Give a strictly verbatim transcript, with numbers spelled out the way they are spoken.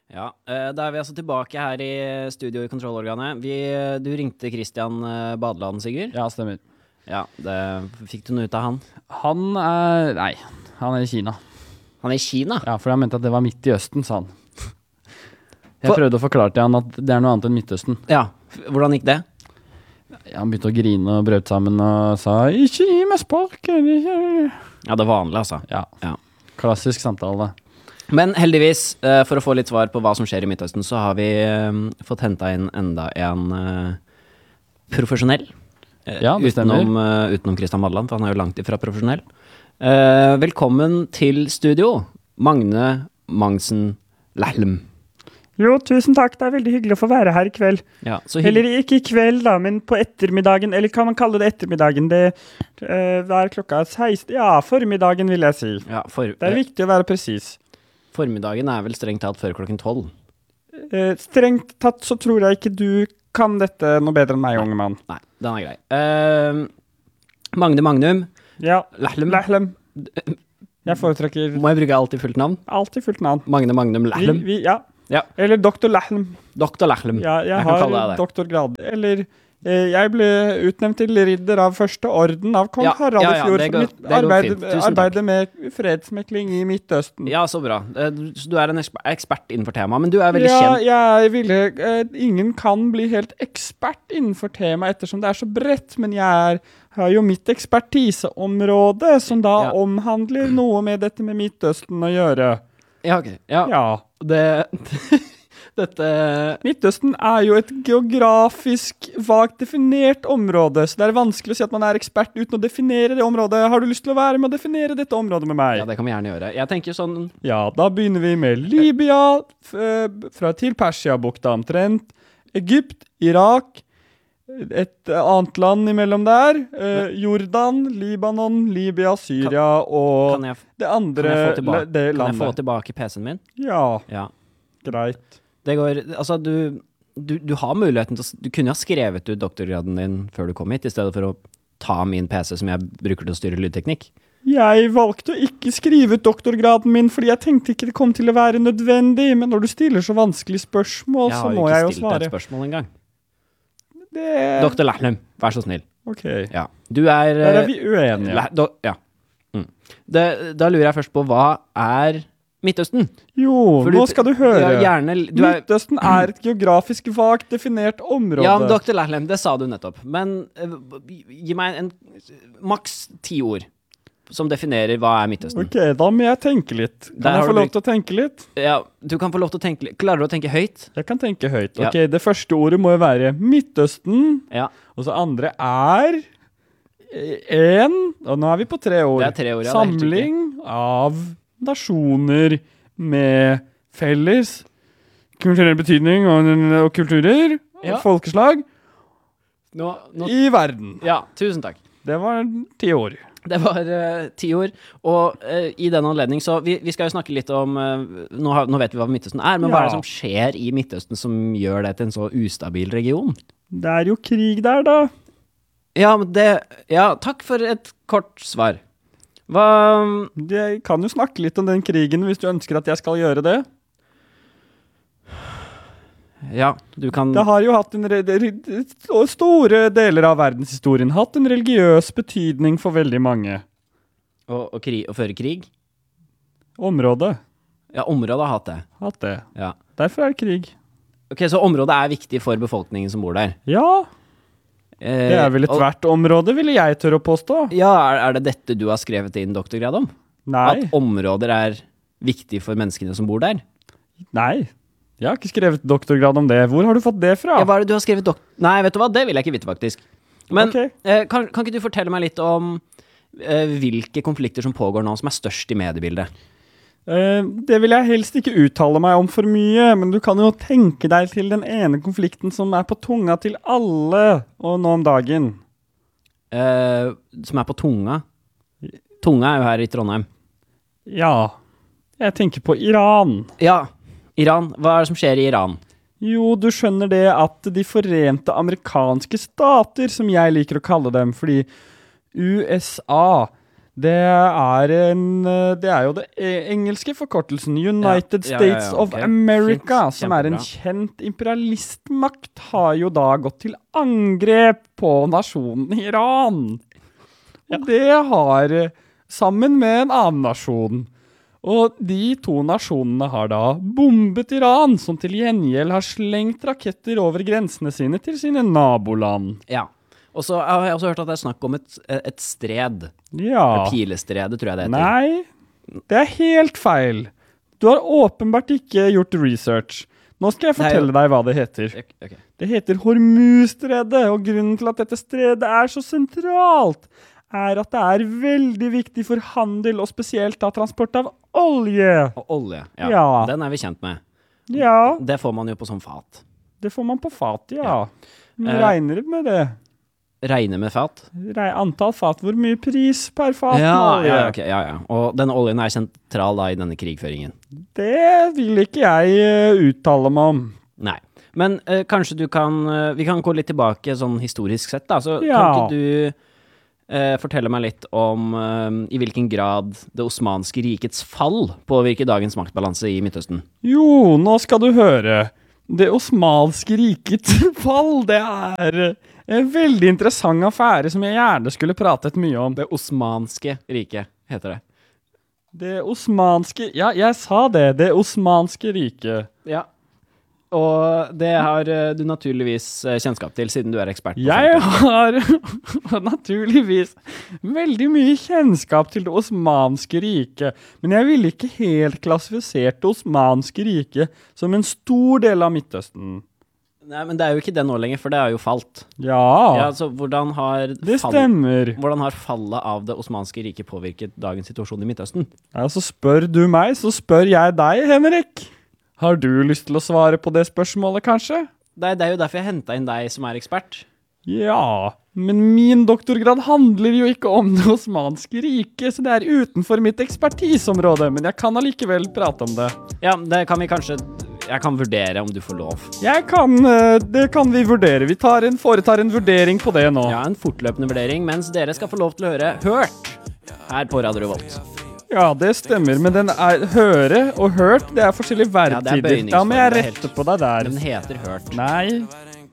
Ja, eh, da er vi altså tilbake her i studio i kontrollorganet. Vi, du ringte Christian eh, Badeland, Sigurd. Ja, stemmer. Ja, det, fikk du noe ut av han? Han er... Nei, han er i Kina. Han er i Kina? Ja, for han mente at det var midt i Østen, sa han. Jeg For- prøvde å forklare til han at det er noe annet enn Midtøsten. Ja, f- hvordan gikk det? Ja, han begynte å grine og brøt sammen og sa «Ikke gi meg sparken, ikke...» Ja, det er vanlig altså. Ja, Ja. klassisk samtale. Men heldigvis, eh, for å få litt svar på hva som skjer i Midtøsten, så har vi eh, fått hentet inn enda en eh, profesjonell. Eh, Ja, det stemmer. utenom, eh, utenom Christian Badeland, for han er jo langt ifra profesjonell. Eh, velkommen til studio, Magne Mangsen Lahlum. Jo, tusen takk. Det er veldig hyggelig å få være her i kveld. Ja, så Eller hyggelig. ikke i kveld, da, men på ettermiddagen. Eller kan man kalle det ettermiddagen? Det uh, er klokka seksten. Ja, formiddagen, vil jeg si. Ja, for, Det er eh, viktig å være presis. formiddagen er vel strengt tatt før klokken tolv. Uh, strengt tatt så tror jeg ikke du kan dette noe bedre enn meg, unge mann. Nei, den er grei. Eh, Magne Magnum Ja, Lahlum. Lahlum. Jeg foretrekker Må jeg bruke alltid fullt navn? alltid fullt navn. Magne Magnum Vi, Lahlum. vi, ja. Ja. Eller doktor Lahlum. Doktor Lahlum. Ja, jeg, Jeg kan kalle har deg det. doktorgrad. Eller eh, jeg ble utnevnt til ridder av første orden av kong Ja, Harald ja, i ja, fjor det for går- mitt det går arbeid, fint. Tusen takk. arbeidet med fredsmekling i Midtøsten. Ja, så bra. Eh, du- Så du er en eksper- ekspert innenfor temaet, men du er veldig Ja, kjent. jeg ville eh, Ingen kan bli helt ekspert innenfor temaet ettersom det er så bredt, men jeg er, har jo mitt ekspertiseområde, som da Ja. omhandler noe med dette med Midtøsten å gjøre. Ja, ok. Ja, Ja. det... Dette... Midtøsten er jo et geografisk vagt definert område, så det er vanskelig å si at man er ekspert uten å definere det området. Har du lyst til å være med å definere dette området med meg? Ja, det kan vi gjerne gjøre. Jeg tenker sånn... Ja, da begynner vi med Libya, f eh, fra til Persiabukta omtrent, Egypt, Irak, et eh, annet land imellom der, eh, Jordan, Libanon, Libya, Syria og Kan jeg, det kan andre jeg, få, tilbake, le- det kan jeg få landet. tilbake P C-en min? Ja, Ja. greit. Det går... Altså, du, du, du har muligheten til å... s- Du kunne ha skrevet ut doktorgraden din før du kom hit, i stedet for å ta min P C som jeg bruker til å styre lydteknikk. Jeg valgte å ikke skrive ut doktorgraden min, fordi jeg tenkte ikke det kom til å være nødvendig, men når du stiller så vanskelige spørsmål, Jeg så har jo må jeg ikke jo stilt deg svare. et spørsmål engang. Det... Doktor Lahlum, vær så snill. Ok, Ja. Du er... der eh, er vi uenige. La, do, ja. Mm. Det, da lurer jeg først på, hva er Midtøsten? Jo, For nå du- skal du høre. Ja, gjerne... Du er, Midtøsten er et geografisk vagt definert område. ja, men doktor Lahlum, det sa du nettopp. Men eh, gi meg en maks ti ord som definerer hva er Midtøsten. Ok, da må jeg tenke litt. Der Kan har jeg få du lov brukt- til å tenke litt? Ja, du kan få lov til å tenke litt. Klarer du å tenke høyt? Jeg kan tenke høyt. Ja. Ok, det første ordet må jo være Midtøsten, Ja, og så andre er en, og nå er vi på tre ord. det er tre ord. Ja, det er helt riktig. Samling av nasjoner med felles kulturell betydning og, og kulturer Ja. og folkeslag Nå, nå, i verden. ja, tusen takk. Det var ti ord. Det var eh, ti ord, og eh, i den anledning så vi, vi skal jo snakke litt om eh, nå, har, nå vet vi hva Midtøsten er, men hva er det Ja. som skjer i Midtøsten som gjør det til en så ustabil region? Det er jo krig der, da. Ja, men det Ja, takk for et kort svar. Hva Jeg kan jo snakke litt om den krigen hvis du ønsker at jeg skal gjøre det. Ja, du kan Det har jo hatt en re re og store deler av verdenshistorien hatt en religiøs betydning for veldig mange. å, å, kri, å føre krig? Området Ja, området har hatt det. hatt det. Ja. Derfor er det krig. Ok, så området er viktig for befolkningen som bor der. Ja, Eh, det er vel og- ethvert område, ville jeg tørre å påstå. Ja, er, er det dette du har skrevet din doktorgrad om? Nei, At områder er viktig for menneskene som bor der? nei. Jeg har ikke skrevet doktorgrad om det. Hvor har du fått det fra? Ja, hva er det du har skrevet dok... Nei, vet du hva? Det vil jeg ikke vite, faktisk. Men Ok. eh, kan, kan ikke du fortelle meg litt om eh, hvilke konflikter som pågår nå, som er størst i mediebildet? Eh, det vil jeg helst ikke uttale meg om for mye, men du kan jo tenke deg til den ene konflikten som er på tunga til alle og nå om dagen. Eh, som er på tunga? Tunga er jo her i Trondheim. Ja, jeg tenker på Iran. Ja, Iran. Hva er det som skjer i Iran? Jo, du skjønner det at de forente amerikanske stater, som jeg liker å kalle dem, fordi U S A, Det er, en, eh, det er jo det e- engelske forkortelsen United Ja, ja, ja, States ja, of ok. America, Fint, som er en kjempebra. kjent imperialistmakt, har jo da gått til angrep på nasjonen Iran. Og det har, eh, sammen med en annen nasjon. Og de to nasjonene har da bombet Iran, som til gjengjeld har slengt raketter over grensene sine til sine naboland. Ja. Og så har jeg også hørt at det er snakk om et, et stred. Ja. Pilestredet, tror jeg det heter. Nei, det er helt feil. Du har åpenbart ikke gjort research. Nå skal jeg Nei, fortelle deg hva det heter. Ok, ok. Det heter Hormuzstredet, og grunnen til at dette stredet er så sentralt, er at det er veldig viktig for handel, og spesielt da transport av olje. Og olje, ja. Ja. Den er vi kjent med. Ja, Det får man jo på sånn fat. det får man på fat, ja. Men Eh, regner med det. Regne med fat. Rei- Antall fat, hvor mye pris per fat med Ja, olje? ja, ok, ja, ja. Og denne oljen er sentral da i denne krigføringen. Det vil ikke jeg eh, uttale meg om. Nei. Men eh, kanskje du kan eh, Vi kan gå litt tilbake sånn historisk sett, da. Så Ja. kan ikke du eh, fortelle meg litt om eh, i hvilken grad det osmanske rikets fall påvirker dagens maktbalanse i Midtøsten? Jo, nå skal du høre. Det osmanske rikets fall, det er en veldig interessant affære som jeg gjerne skulle pratet mye om. Det osmanske riket, heter det. Det osmanske... Ja, jeg sa det. Det osmanske riket. Ja. Og det har eh, du naturligvis eh, kjennskap til, siden du er ekspert på Jeg feltet. har naturligvis veldig mye kjennskap til det osmanske riket, men jeg ville ikke helt klassifisert det osmanske riket som en stor del av Midtøsten. Nei, men det er jo ikke det nå lenger, for det har jo falt. Ja, Ja, så hvordan har, det fall, stemmer. hvordan har fallet av det osmanske riket påvirket dagens situasjon i Midtøsten? Ja, så spør du meg, så spør jeg deg, Henrik. Har du lyst til å svare på det spørsmålet, kanskje? Det er, det er jo derfor jeg hentet inn deg som er ekspert. Ja, men min doktorgrad handler jo ikke om det osmanske riket, så det er utenfor mitt ekspertisområde, men jeg kan allikevel prate om det. Ja, det kan vi kanskje... Jeg kan vurdere om du får lov. Jeg kan, eh, det kan vi vurdere. Vi tar en, foretar en vurdering på det nå. Ja, en fortløpende vurdering, mens dere skal få lov til å høre Hørt her på Radio Revolt. Ja, det stemmer, men den er høre og hørt, det er forskjellige Ja, det er verdtider. Da må bøyningsform, jeg det er helt- rette på deg der. Den heter Hørt. Nei,